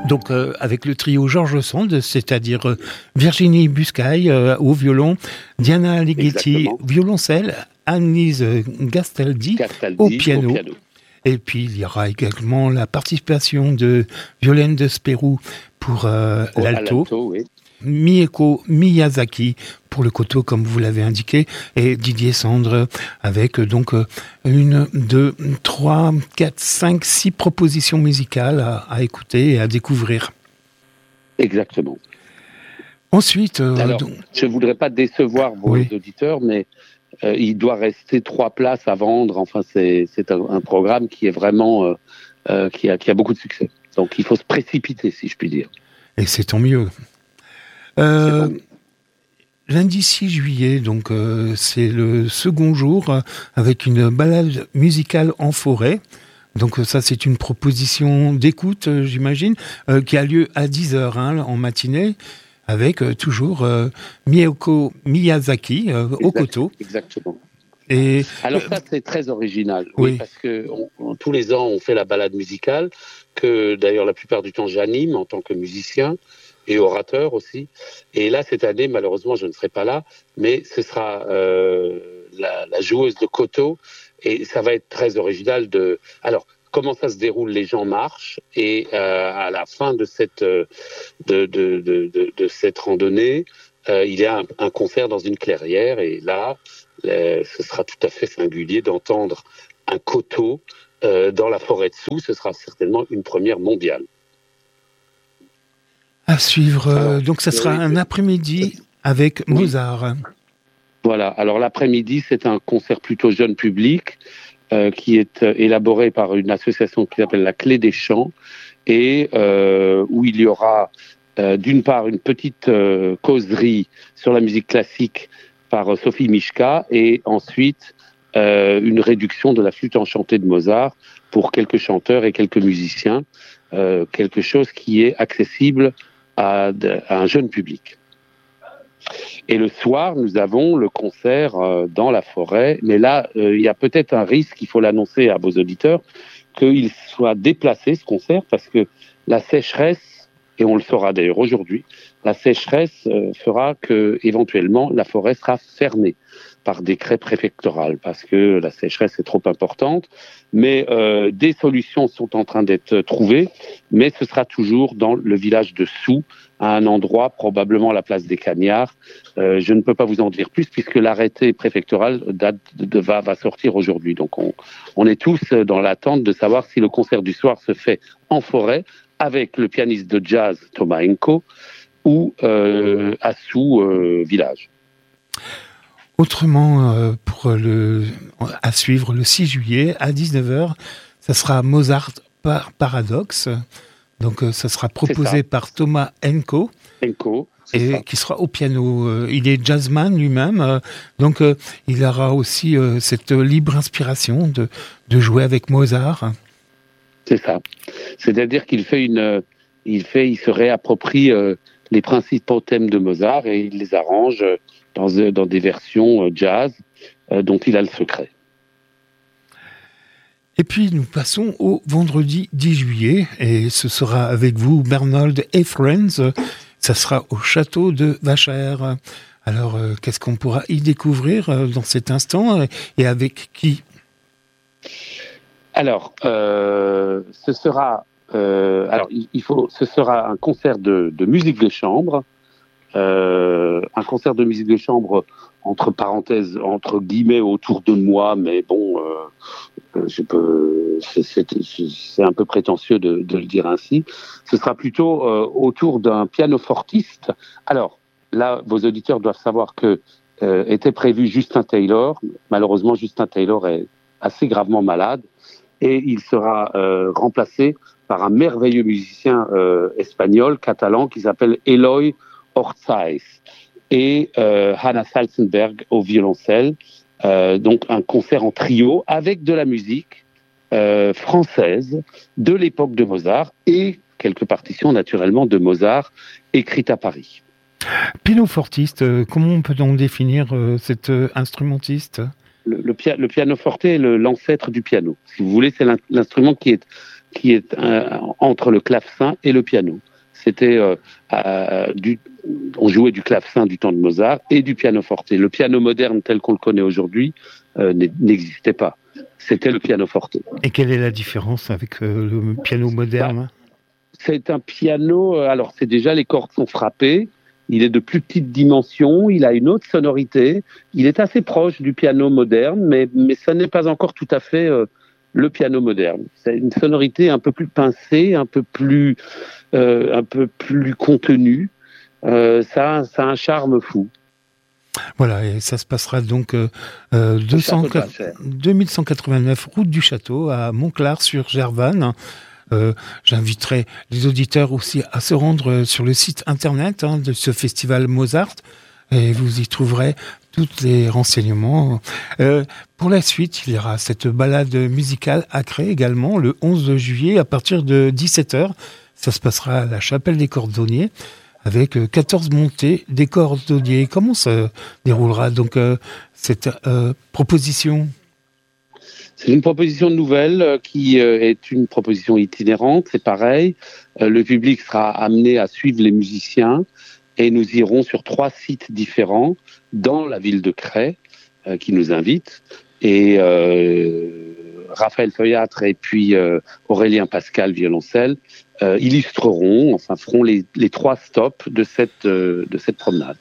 Donc avec le trio George Sand, c'est-à-dire Virginie Buscaille au violon, Diana Ligeti violoncelle, Annelise Gastaldi au piano. Et puis il y aura également la participation de Violaine de Spérou pour l'alto. Oui. Mieko Miyazaki pour le koto, comme vous l'avez indiqué, et Didier Sandre avec donc 1, 2, 3, 4, 5, 6 propositions musicales à écouter et à découvrir. Exactement. Ensuite... Alors, je ne voudrais pas décevoir vos auditeurs, mais il doit rester 3 places à vendre. Enfin, c'est un programme qui est vraiment... qui a beaucoup de succès. Donc, il faut se précipiter, si je puis dire. Et c'est tant mieux. Lundi 6 juillet, donc c'est le second jour avec une balade musicale en forêt. Donc ça, c'est une proposition d'écoute, j'imagine, qui a lieu à 10h en matinée, avec toujours Mieko Miyazaki au koto. Exactement. Et, alors ça, c'est très original, oui, parce que tous les ans, on fait la balade musicale, que d'ailleurs la plupart du temps j'anime en tant que musicien, et orateur aussi. Et là, cette année, malheureusement, je ne serai pas là, mais ce sera la joueuse de koto, et ça va être très original Alors, comment ça se déroule? Les gens marchent, et à la fin de cette randonnée, il y a un concert dans une clairière, et là, ce sera tout à fait singulier d'entendre un koto dans la forêt dessous. Ce sera certainement une première mondiale. À suivre, alors, donc ça sera un après-midi avec Mozart. Voilà, alors l'après-midi, c'est un concert plutôt jeune public qui est élaboré par une association qui s'appelle la Clé des Chants et où il y aura d'une part une petite causerie sur la musique classique par Sophie Mischka et ensuite une réduction de la flûte enchantée de Mozart pour quelques chanteurs et quelques musiciens, quelque chose qui est accessible à un jeune public. Et le soir, nous avons le concert dans la forêt. Mais là, il y a peut-être un risque, il faut l'annoncer à vos auditeurs, qu'il soit déplacé, ce concert, parce que la sécheresse, et on le saura d'ailleurs aujourd'hui, la sécheresse fera que éventuellement la forêt sera fermée par décret préfectoral, parce que la sécheresse est trop importante. Mais des solutions sont en train d'être trouvées, mais ce sera toujours dans le village de Soux, à un endroit, probablement la place des Cagnards. Je ne peux pas vous en dire plus, puisque l'arrêté préfectoral va sortir aujourd'hui. Donc on est tous dans l'attente de savoir si le concert du soir se fait en forêt, avec le pianiste de jazz Thomas Enko, ou à Soux village. Autrement, à suivre le 6 juillet à 19h, ça sera Mozart Paradoxe. Donc ça sera proposé par Thomas Enko, qui sera au piano. Il est jazzman lui-même, donc il aura aussi cette libre inspiration de jouer avec Mozart. C'est ça. C'est-à-dire qu'il se réapproprie les principaux thèmes de Mozart et il les arrange dans des versions jazz dont il a le secret. Et puis nous passons au vendredi 10 juillet et ce sera avec vous Bernold et Friends. Ça sera au château de Vachères. Alors qu'est-ce qu'on pourra y découvrir dans cet instant et avec qui? Alors ce sera un concert de musique de chambre. Un concert de musique de chambre entre parenthèses, entre guillemets, autour de moi, mais bon, c'est un peu prétentieux de le dire ainsi. Ce sera plutôt autour d'un pianofortiste. Alors, là, vos auditeurs doivent savoir que était prévu Justin Taylor. Malheureusement, Justin Taylor est assez gravement malade et il sera remplacé par un merveilleux musicien espagnol, catalan, qui s'appelle Eloy Orzaiz et Hanna Salzenberg au violoncelle. Donc un concert en trio avec de la musique française de l'époque de Mozart et quelques partitions naturellement de Mozart écrites à Paris. Pianofortiste, comment peut-on définir cet instrumentiste? Le pianoforte est l'ancêtre du piano. Si vous voulez, c'est l'instrument qui est qui est entre le clavecin et le piano. C'était on jouait du clavecin du temps de Mozart et du pianoforte. Le piano moderne tel qu'on le connaît aujourd'hui n'existait pas. C'était le pianoforte. Et quelle est la différence avec le piano moderne ? C'est un piano, alors c'est déjà les cordes sont frappées, il est de plus petite dimension, il a une autre sonorité, il est assez proche du piano moderne, mais ça n'est pas encore tout à fait le piano moderne. C'est une sonorité un peu plus pincée, un peu plus contenue. Ça a un charme fou. Voilà, et ça se passera donc 2189 route du Château à Montclar-sur-Gervanne. J'inviterai les auditeurs aussi à se rendre sur le site internet de ce festival Mozart et vous y trouverez tous les renseignements. Pour la suite, il y aura cette balade musicale à Cré également le 11 juillet à partir de 17h. Ça se passera à la Chapelle des Cordonniers avec 14 montées des cordonniers. Comment ça déroulera donc cette proposition ? C'est une proposition nouvelle qui est une proposition itinérante, c'est pareil. Le public sera amené à suivre les musiciens et nous irons sur 3 sites différents dans la ville de Cré qui nous invite. Et Raphaël Feuillâtre et puis Aurélien Pascal, violoncelle, feront les 3 stops de cette promenade.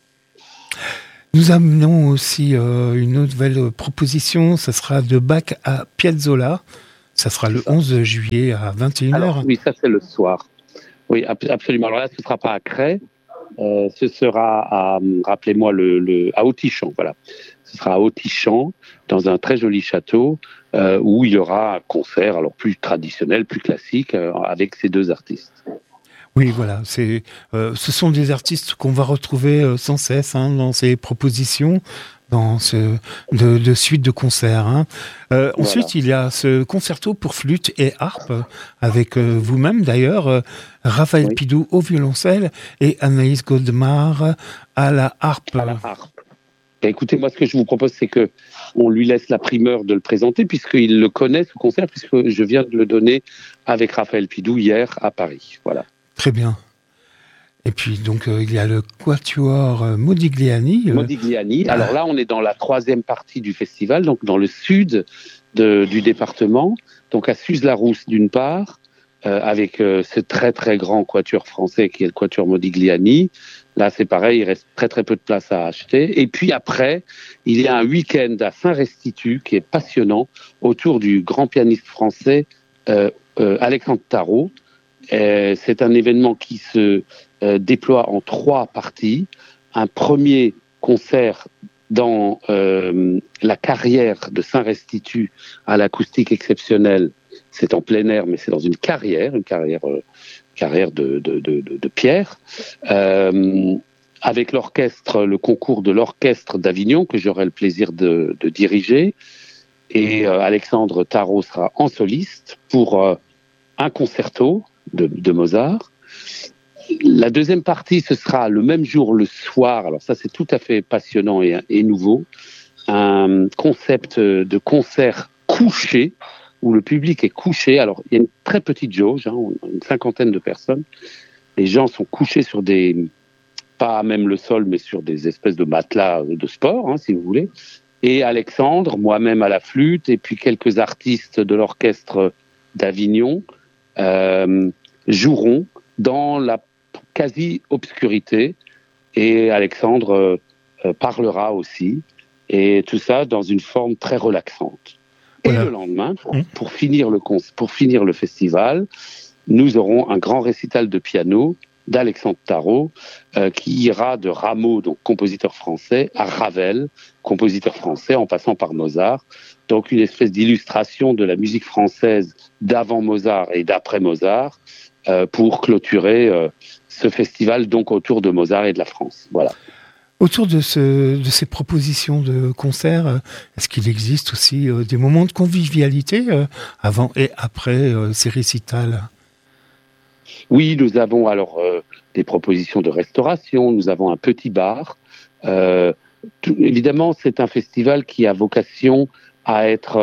Nous amenons aussi une nouvelle proposition, ça sera de Bach à Piazzolla, ça sera le 11 juillet à 21h. Alors, oui, ça c'est le soir. Oui, absolument. Alors là, ce ne sera pas à Cré, ce sera rappelez-moi, à Autichamp, voilà. Ce sera à Autichamp, dans un très joli château, où il y aura un concert, alors plus traditionnel, plus classique, avec ces 2 artistes. Oui, voilà. Ce sont des artistes qu'on va retrouver sans cesse dans ces propositions, dans de suite de concerts. Ensuite, il y a ce concerto pour flûte et harpe, avec vous-même d'ailleurs, Raphaël Pidou au violoncelle et Anaïs Goldmar à la harpe. Écoutez, moi, ce que je vous propose, c'est que on lui laisse la primeur de le présenter, puisqu'il le connaît, ce concert, puisque je viens de le donner avec Raphaël Pidou hier à Paris. Voilà. Très bien. Et puis, donc, il y a le quatuor Modigliani. Modigliani. Alors là, on est dans la 3e partie du festival, donc dans le sud du département, donc à Suse-la-Rousse d'une part, avec ce très très grand quatuor français qui est le quatuor Modigliani. Là, c'est pareil, il reste très très peu de place à acheter. Et puis après, il y a un week-end à Saint-Restitut qui est passionnant autour du grand pianiste français Alexandre Tarot. C'est un événement qui se déploie en 3 parties. Un premier concert dans la carrière de Saint-Restitut à l'acoustique exceptionnelle. C'est en plein air, mais c'est dans une carrière de pierre, avec l'orchestre, le concours de l'orchestre d'Avignon que j'aurai le plaisir de diriger. Et Alexandre Tarot sera en soliste pour un concerto de Mozart. La deuxième partie, ce sera le même jour, le soir. Alors ça, c'est tout à fait passionnant et nouveau. Un concept de concert couché, où le public est couché. Alors, il y a une très petite jauge, une 50aine de personnes. Les gens sont couchés sur pas même le sol, mais sur des espèces de matelas de sport, si vous voulez. Et Alexandre, moi-même à la flûte, et puis quelques artistes de l'orchestre d'Avignon, joueront dans la quasi-obscurité, et Alexandre parlera aussi, et tout ça dans une forme très relaxante. Voilà. Et le lendemain, pour finir le festival, nous aurons un grand récital de piano d'Alexandre Tarot, qui ira de Rameau, donc compositeur français, à Ravel, compositeur français, en passant par Mozart. Donc une espèce d'illustration de la musique française d'avant Mozart et d'après Mozart, pour clôturer ce festival donc autour de Mozart et de la France. Voilà. Autour de ces propositions de concerts, est-ce qu'il existe aussi des moments de convivialité avant et après ces récitals ? Oui, nous avons alors des propositions de restauration, nous avons un petit bar. Évidemment, c'est un festival qui a vocation à être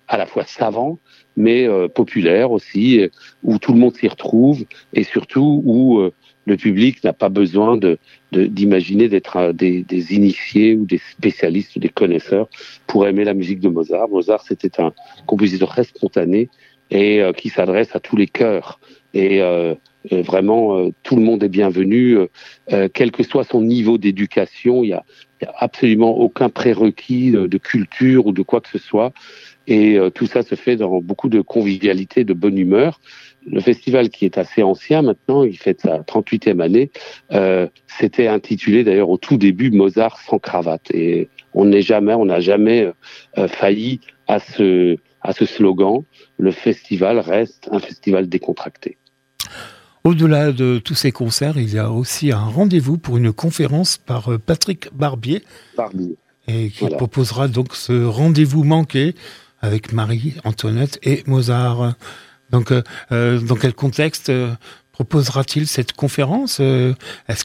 à la fois savant, mais populaire aussi, où tout le monde s'y retrouve, et surtout où le public n'a pas besoin d'imaginer d'être des initiés ou des spécialistes ou des connaisseurs pour aimer la musique de Mozart. Mozart, c'était un compositeur très spontané et qui s'adresse à tous les cœurs. Et vraiment, tout le monde est bienvenu, quel que soit son niveau d'éducation. Il y a absolument aucun prérequis de culture ou de quoi que ce soit. Et tout ça se fait dans beaucoup de convivialité, de bonne humeur. Le festival, qui est assez ancien maintenant, il fête sa 38e année, s'était intitulé d'ailleurs au tout début Mozart sans cravate. Et on n'a jamais failli à ce slogan. Le festival reste un festival décontracté. Au-delà de tous ces concerts, il y a aussi un rendez-vous pour une conférence par Patrick Barbier. Et qui proposera donc ce rendez-vous manqué avec Marie-Antoinette et Mozart. Donc, dans quel contexte proposera-t-il cette conférence ? Est-ce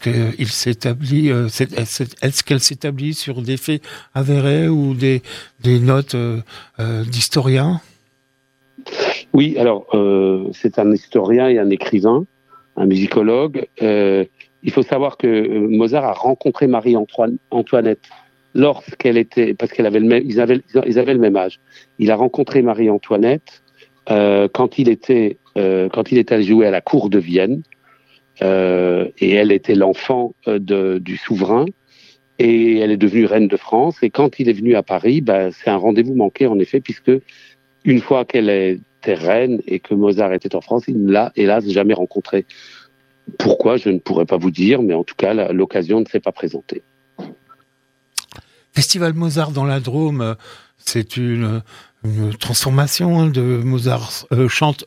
qu'elle s'établit sur des faits avérés ou des notes d'historiens ? Oui, alors c'est un historien et un écrivain, un musicologue. Il faut savoir que Mozart a rencontré Marie-Antoinette lorsqu'elle était, parce ils avaient le même âge. Il a rencontré Marie-Antoinette quand il était allé jouer à la cour de Vienne, et elle était l'enfant du souverain, et elle est devenue reine de France. Et quand il est venu à Paris, c'est un rendez-vous manqué en effet, puisque une fois qu'elle était reine et que Mozart était en France, il ne l'a hélas jamais rencontré. Pourquoi, je ne pourrais pas vous dire, mais en tout cas l'occasion ne s'est pas présentée. Festival Mozart dans la Drôme, c'est une transformation de Mozart chante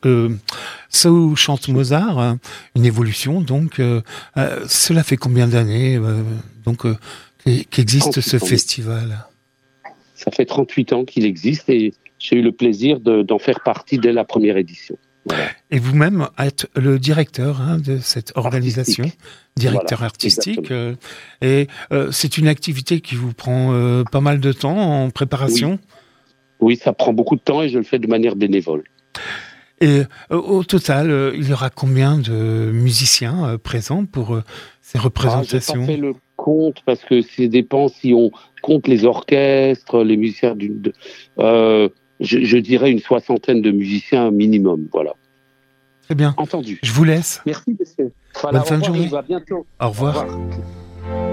Mozart, une évolution. Donc, cela fait combien d'années qu'existe ce festival ? Ça fait 38 ans qu'il existe et j'ai eu le plaisir d'en faire partie dès la première édition. Voilà. Et vous-même êtes le directeur de cette organisation, directeur artistique. Et c'est une activité qui vous prend pas mal de temps en préparation ? Oui, ça prend beaucoup de temps et je le fais de manière bénévole. Et au total, il y aura combien de musiciens présents pour ces représentations ? Je n'ai pas fait le compte parce que ça dépend si on compte les orchestres, les musiciens je dirais une 60aine de musiciens minimum, voilà. Très bien. Entendu. Je vous laisse. Merci, monsieur. Bonne fin de journée. À bientôt. Au revoir. Au revoir.